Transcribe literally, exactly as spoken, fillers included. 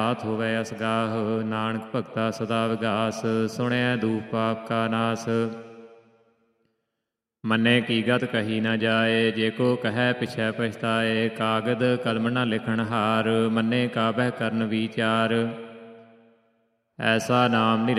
ਹਾਥ ਹੋਵੇ ਅਸਗਾਹ। ਨਾਨਕ ਭਗਤਾ ਸਦਾ ਵਿਗਾਸ, ਸੁਣਿਆ ਦੂਖ ਪਾਪ ਕਾ ਨਾਸ। ਮੰਨੇ ਕੀ ਗਤ ਕਹੀ ਨਾ ਜਾਏ, ਜੇ ਕੋ ਕਹੈ ਪਿਛੈ ਪਛਤਾਏ। ਕਾਗਦ ਕਲਮ ਨ ਲਿਖਣ ਹਾਰ, ਮੰਨੇ ਕਾਬਹਿ ਕਰਨ ਵਿਚਾਰ। ਐਸਾ ਨਾਮ ਨਿਰ